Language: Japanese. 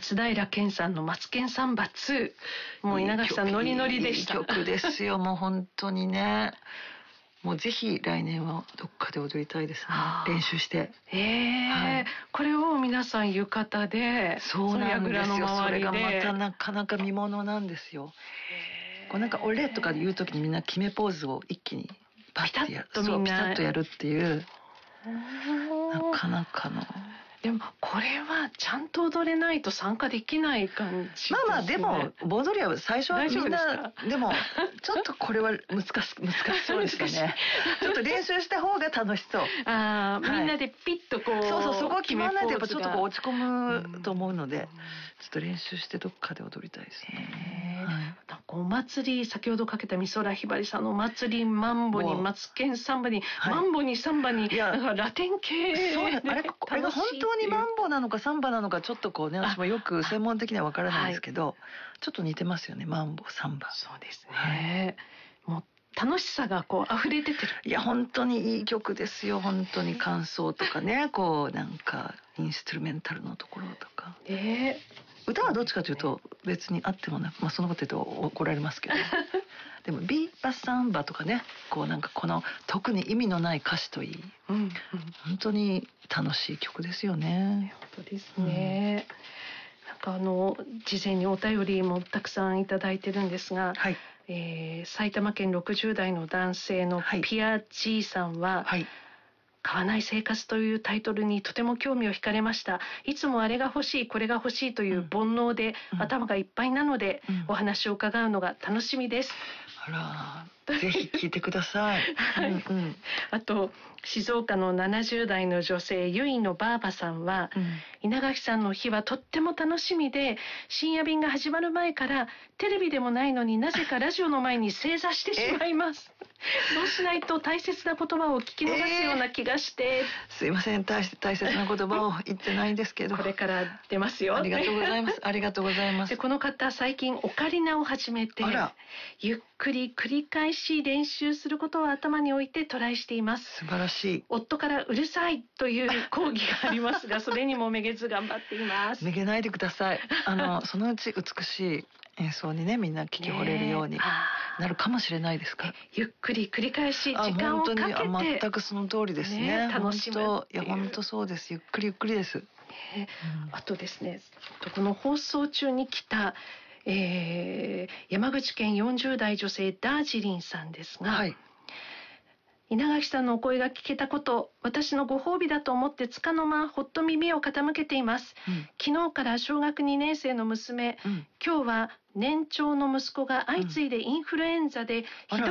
松平健さんのマツケンサンバ2、もう稲垣さんノリノリでした。 いい曲ですよもう本当にね。もうぜひ来年はどっかで踊りたいですね。練習して。はい、 これを皆さん浴衣で、 そうなんですよ。それがまたななかなか見ものなんですよ。こうなんか俺とか言う時にみんな決めポーズを一気にパッてやる、そうピタッとやるっていう、なかなかの。 でもこれはちゃんと踊れないと参加できない感じですね。 まあでも盆踊りは最初はみんなでもちょっとこれは難しそうですかね。ちょっと練習した方が楽しそう。 みんなでピッとこう、 そうそこ決まらないとやっぱちょっとこう落ち込むと思うので、ちょっと練習してどっかで踊りたいですね。 なんかお祭り、先ほどかけた美空ひばりさんのお祭り、マンボにマツケンサンバに、マンボにサンバに、なんかラテン系であれが本当にマンボなのかサンバなのかちょっとこうね、私もよく専門的には分からないんですけど、ちょっと似てますよね、マンボサンバ。 そうですね、もう楽しさがこう溢れ出てる。 いや本当にいい曲ですよ。本当に感想とかね、こうなんかインストゥルメンタルのところとか、歌はどっちかというと別にあってもな、そのこと言うと怒られますけどでもビーバサンバとかね、こうなんかこの特に意味のない歌詞といい、本当に楽しい曲ですよね。 本当ですね、なんか事前にお便りもたくさんいただいてるんですが、埼玉県60代の男性のピアジーさんは、買わない生活というタイトルにとても興味を惹かれました。いつもあれが欲しいこれが欲しいという煩悩で頭がいっぱいなので、お話を伺うのが楽しみです。 あら、ぜひ聞いてください。 あと静岡の70代の女性ゆいのばあばさんは、稲垣さんの日はとっても楽しみで、深夜便が始まる前からテレビでもないのになぜかラジオの前に正座してしまいますそうしないと大切な言葉を聞き逃すような気がして、 すいません、大切な言葉を言ってないんですけどこれから出ますよ。 ありがとうございますありがとうございます。 でこの方最近オカリナを始めて、ゆっくり繰り返し練習することを頭に置いてトライしています。 素晴らしい。 夫からうるさいという抗議がありますがそれにもめげず頑張っています。 めげないでください。そのうち美しい演奏にね、みんな聞き惚れるようになるかもしれないですから、 ゆっくり繰り返し時間をかけて、 本当に全くその通りですね。 楽しむ。 いや本当そうです。ゆっくりです。 あとですね、この放送中に来た、山口県40代女性ダージリンさんですが、稲垣さんのお声が聞けたこと、私のご褒美だと思って束の間ほっと耳を傾けています。昨日から小学2年生の娘、今日は年長の息子が相次いでインフルエンザでひど